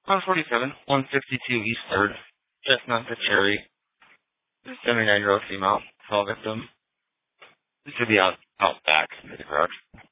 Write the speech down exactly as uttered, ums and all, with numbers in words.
one forty-seven, one fifty-two East third, Chestnut to Cherry. This is seventy-nine year old female, fall victim. This should be out, out back in the garage.